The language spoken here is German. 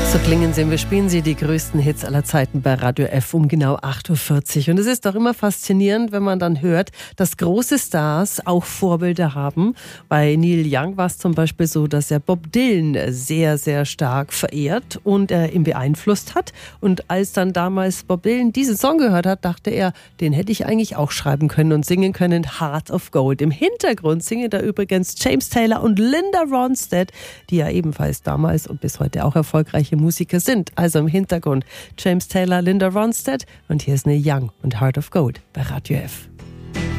So klingen sie, wir spielen sie die größten Hits aller Zeiten bei Radio F um genau 8.40 Uhr. Und es ist doch immer faszinierend, wenn man dann hört, dass große Stars auch Vorbilder haben. Bei Neil Young war es zum Beispiel so, dass er Bob Dylan sehr, sehr stark verehrt und ihn beeinflusst hat. Und als dann damals Bob Dylan diesen Song gehört hat, dachte er, den hätte ich eigentlich auch schreiben können und singen können, Heart of Gold. Im Hintergrund singen da übrigens James Taylor und Linda Ronstadt, die ja ebenfalls damals und bis heute auch erfolgreiche Musiker sind. Also im Hintergrund James Taylor, Linda Ronstadt und hier ist Neil Young und Heart of Gold bei Radio F.